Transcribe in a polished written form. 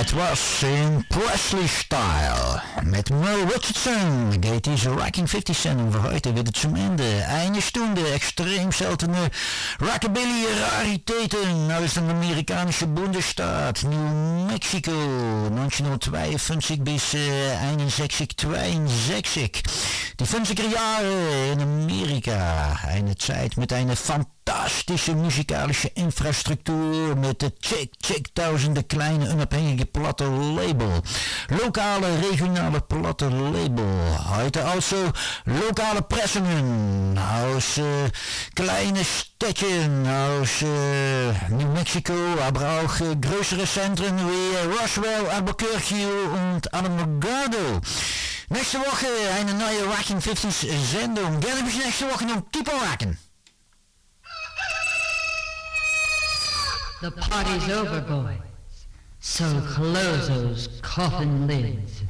Het was in Presley Style. Met Merle Richardson geht diese Rocking 50 Sendung für heute wieder zum Ende. Eine Stunde extrem seltene Rockabilly-Raritäten aus dem amerikanischen Bundesstaat New Mexico 1952 bis 62. Die 50er Jahre in Amerika. Eine Zeit mit einer fantastische musikalische Infrastruktur mit tausende kleine unabhängige platte Label. Lokale, regionale platte Label. Heute also lokale Pressungen aus kleine Städten, aus New Mexico, aber auch größere Zentren wie Roswell, Albuquerque und Alamogordo. Nächste Woche eine neue Rocking 50s Sendung. Gerne bis nächste Woche noch Tipo Rocken. The party's over, boys, so close those coffin lids.